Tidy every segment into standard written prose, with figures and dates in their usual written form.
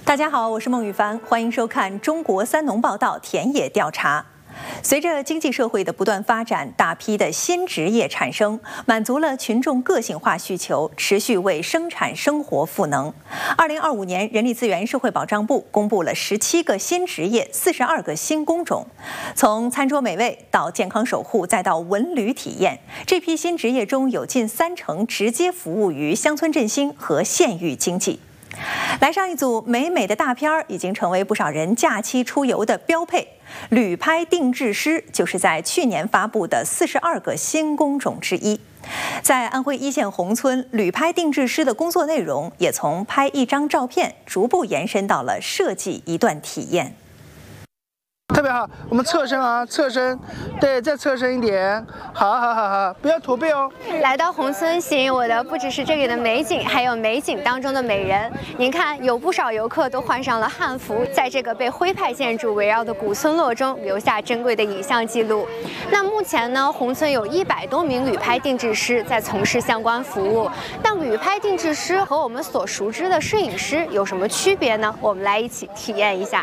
大家好，我是孟羽凡，欢迎收看《中国三农报道田野调查》。随着经济社会的不断发展，大批的新职业产生，满足了群众个性化需求，持续为生产生活赋能。2025年，人力资源社会保障部公布了17个新职业、42个新工种。从餐桌美味到健康守护，再到文旅体验，这批新职业中有近30%直接服务于乡村振兴和县域经济。来上一组美美的大片儿，已经成为不少人假期出游的标配。旅拍定制师就是在去年发布的42个新工种之一。在安徽一线宏村，旅拍定制师的工作内容也从拍一张照片，逐步延伸到了设计一段体验。 特别好，我们侧身啊，侧身，对，再侧身一点，好，不要驼背哦。 来到宏村，吸引我的不只是这里的美景，还有美景当中的美人。您看，有不少游客都换上了汉服，在这个被徽派建筑围绕的古村落中留下珍贵的影像记录。那目前呢，宏村有100多名旅拍定制师在从事相关服务。但旅拍定制师和我们所熟知的摄影师有什么区别呢？我们来一起体验一下。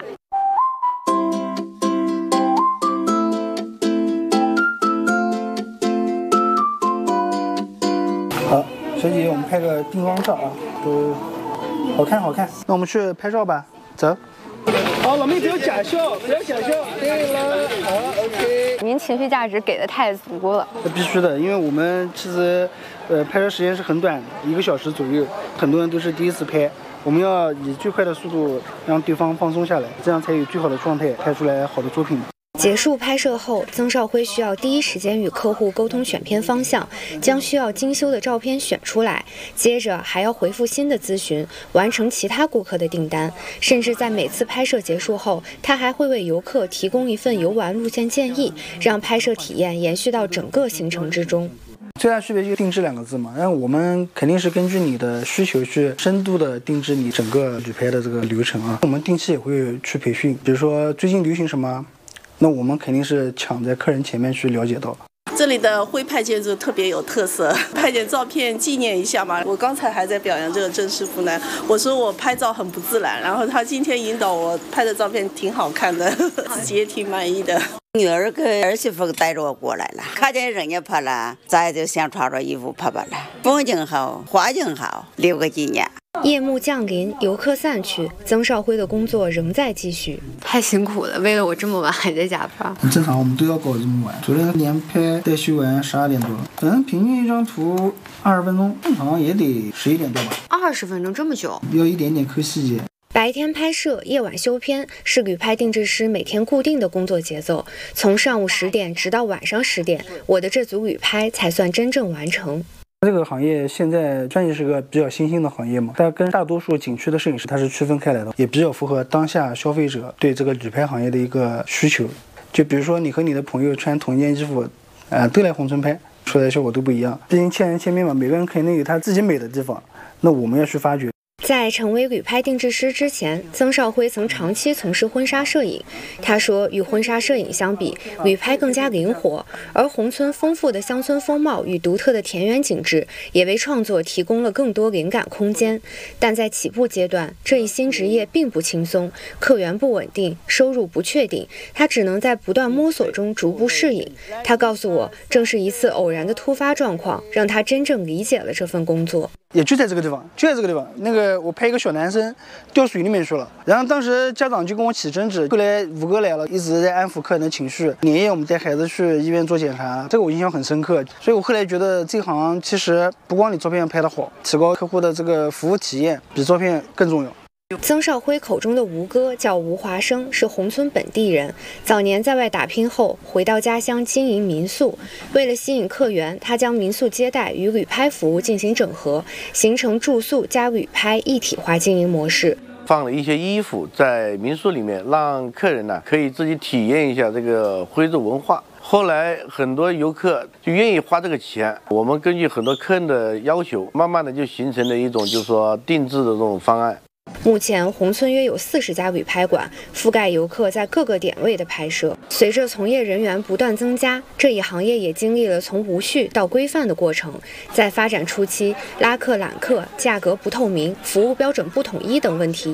好，小姐姐，我们拍个定妆照啊，都好看。那我们去拍照吧，走。好，老妹不要假笑，对了，好 ，OK。 您情绪价值给的太足了。 那必须的，因为我们其实拍摄时间是很短，1个小时左右，很多人都是第一次拍。我们要以最快的速度让对方放松下来，这样才有最好的状态拍出来好的作品。 结束拍摄后，曾少辉需要第一时间与客户沟通选片方向，将需要精修的照片选出来，接着还要回复新的咨询，完成其他顾客的订单。甚至在每次拍摄结束后，他还会为游客提供一份游玩路线建议，让拍摄体验延续到整个行程之中。 最大区别就是定制2个字嘛，然后我们肯定是根据你的需求去深度的定制你整个旅拍的这个流程啊。我们定期也会去培训，比如说最近流行什么，那我们肯定是抢在客人前面去了解到。 这里的徽派建筑特别有特色，拍点照片纪念一下嘛。我刚才还在表扬这个郑师傅呢，我说我拍照很不自然，然后他今天引导我拍的照片挺好看的，自己也挺满意的。 女儿跟儿媳妇带着我过来了，看见人家拍了，咱就想穿着衣服拍了。风景好，环境好，留个纪念。 夜幕降临，游客散去，曾少辉的工作仍在继续。太辛苦了，为了我这么晚还在加班。 很正常，我们都要搞这么晚。昨天连拍带修完12点多，可能平均一张图20分钟，正常也得11点多吧。 20分钟这么久？ 要一点点抠细节。 白天拍摄，夜晚修片，是旅拍定制师每天固定的工作节奏。从上午10点直到晚上10点，我的这组旅拍才算真正完成。 这个行业现在算是个比较新兴的行业嘛，它跟大多数景区的摄影师它是区分开来的，也比较符合当下消费者对这个旅拍行业的一个需求。就比如说你和你的朋友穿同一件衣服，都来宏村拍，出来的效果都不一样。毕竟千人千面嘛，每个人肯定有他自己美的地方，那我们要去发掘。 在成为旅拍定制师之前，曾少辉曾长期从事婚纱摄影。他说，与婚纱摄影相比，旅拍更加灵活，而宏村丰富的乡村风貌与独特的田园景致，也为创作提供了更多灵感空间。但在起步阶段，这一新职业并不轻松，客源不稳定，收入不确定，他只能在不断摸索中逐步适应。他告诉我，正是一次偶然的突发状况，让他真正理解了这份工作。 也就在这个地方，那个我拍一个小男生掉水里面去了，然后当时家长就跟我起争执，后来5哥来了，一直在安抚客人的情绪。连夜我们带孩子去医院做检查，这个我印象很深刻。所以我后来觉得这行其实不光你照片拍得好，提高客户的这个服务体验比照片更重要。 曾少辉口中的吴哥叫吴华生，是宏村本地人。早年在外打拼后，回到家乡经营民宿。为了吸引客源，他将民宿接待与旅拍服务进行整合，形成住宿加旅拍一体化经营模式。 放了一些衣服在民宿里面，让客人呢可以自己体验一下这个徽族文化。后来很多游客就愿意花这个钱，我们根据很多客人的要求，慢慢的就形成了一种就是说定制的这种方案。 目前宏村约有40家旅拍馆，覆盖游客在各个点位的拍摄。随着从业人员不断增加，这一行业也经历了从无序到规范的过程。在发展初期，拉客揽客、价格不透明、服务标准不统一等问题